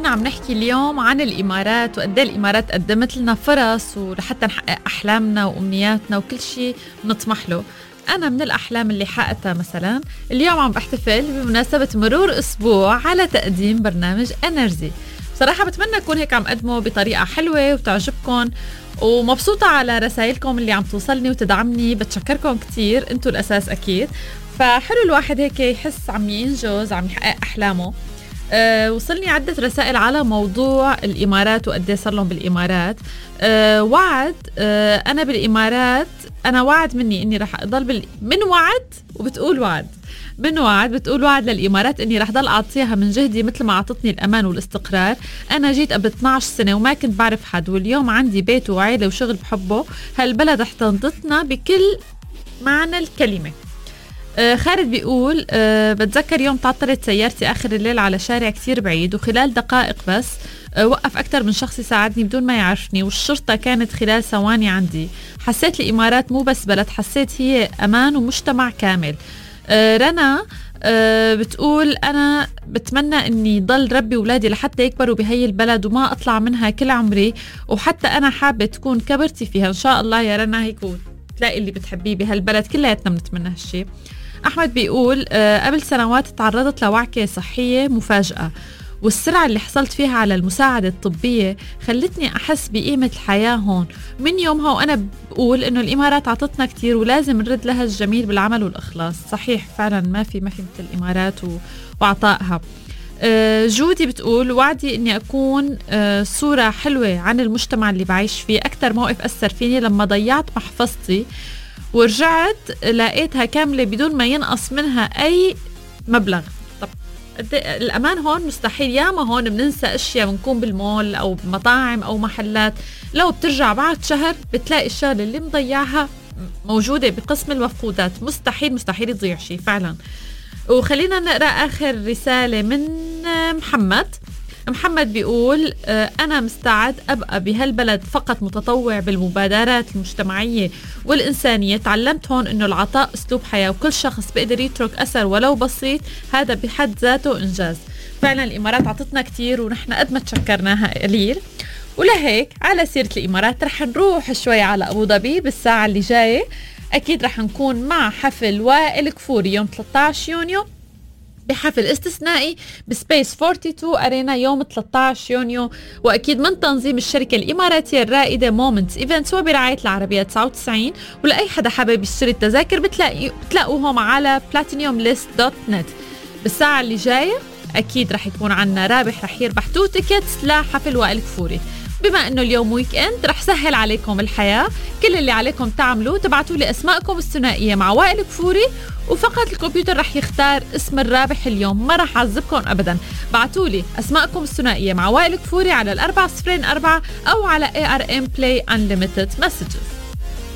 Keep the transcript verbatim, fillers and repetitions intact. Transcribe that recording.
كنا عم نحكي اليوم عن الإمارات وقد ايه الإمارات قدمت لنا فرص ولحتى نحقق أحلامنا وأمنياتنا وكل شيء نطمح له. أنا من الأحلام اللي حققتها مثلا اليوم عم بحتفل بمناسبة مرور أسبوع على تقديم برنامج انرجي. بصراحة بتمنى أكون هيك عم قدمه بطريقة حلوة وتعجبكم، ومبسوطة على رسائلكم اللي عم توصلني وتدعمني، بتشكركم كتير، انتوا الأساس أكيد. فحلو الواحد هيك يحس عم ينجز، عم يحقق أحلامه. أه وصلني عدة رسائل على موضوع الإمارات وقد ايه صار لهم بالإمارات. أه وعد، أه أنا بالإمارات أنا وعد مني إني رح أضل بال... من وعد وبتقول وعد من وعد بتقول وعد للإمارات إني رح ضل أعطيها من جهدي مثل ما أعطتني الأمان والاستقرار. أنا جيت قبل اثنعش سنة وما كنت بعرف حد، واليوم عندي بيت وعائلة وشغل بحبه. هالبلد احتضنتنا بكل معنى الكلمة. آه خالد بيقول آه بتذكر يوم تعطلت سيارتي آخر الليل على شارع كتير بعيد، وخلال دقائق بس آه وقف أكتر من شخص يساعدني بدون ما يعرفني، والشرطة كانت خلال ثواني عندي. حسيت الإمارات مو بس بلد، حسيت هي أمان ومجتمع كامل. آه رنا آه بتقول أنا بتمنى أني ضل ربي ولادي لحتى يكبروا بهي البلد وما أطلع منها كل عمري، وحتى أنا حابة تكون كبرتي فيها إن شاء الله يا رنا، هيك تلاقي اللي بتحبيه بهالبلد. كلياتنا بنتمنى هالشي. أحمد بيقول آه قبل سنوات تعرضت لوعكة صحية مفاجأة، والسرعة اللي حصلت فيها على المساعدة الطبية خلتني أحس بقيمة الحياة هون. من يومها وأنا بقول إنه الإمارات عطتنا كتير ولازم نرد لها الجميل بالعمل والإخلاص. صحيح فعلا ما في ما في مثل الإمارات و... وعطائها. آه جودي بتقول وعدي إني أكون آه صورة حلوة عن المجتمع اللي بعيش فيه. أكتر موقف أثر فيني لما ضيعت محفظتي ورجعت لقيتها كاملة بدون ما ينقص منها أي مبلغ. طب الأمان هون مستحيل. ياما هون بننسى أشياء، بنكون بالمول أو بمطاعم أو محلات، لو بترجع بعد شهر بتلاقي الشغلة اللي مضيعها موجودة بقسم المفقودات. مستحيل مستحيل يضيع شيء فعلا. وخلينا نقرأ آخر رسالة من محمد. محمد بيقول أنا مستعد أبقى بهالبلد فقط متطوع بالمبادرات المجتمعية والإنسانية. تعلمت هون إنه العطاء أسلوب حياة، وكل شخص بيقدر يترك أثر ولو بسيط، هذا بحد ذاته إنجاز. فعلا الإمارات عطتنا كتير ونحن قد ما تشكرناها قليل. ولهيك على سيرة الإمارات رح نروح شوي على أبو ظبي بالساعة اللي جاية. أكيد رح نكون مع حفل وائل كفوري يوم ثلاثة عشر يونيو، بحفل استثنائي بسبيس اثنين وأربعين أرينا يوم ثلاثة عشر يونيو، وأكيد من تنظيم الشركة الإماراتية الرائدة مومنتس إيفنتس وبرعاية العربية تسعة وتسعين. ولأي حدا حابب يشتري التذاكر بتلاقي بتلاقوهم على بلاتينيوم ليست دوت نت. بالساعة اللي جاية أكيد رح يكون عنا رابح رح يربح تو تيكتس لحفل وائل كفوري. بما انه اليوم ويك اند رح سهل عليكم الحياة. كل اللي عليكم تعملوا تبعتوا لي اسماءكم الثنائية مع وائل كفوري، وفقط الكمبيوتر رح يختار اسم الرابح اليوم. ما رح اعذبكم ابدا. بعتوا لي اسماءكم الثنائية مع وائل كفوري على الأربعة صفرين أربعة او على إيه آر إم Play Unlimited Messages.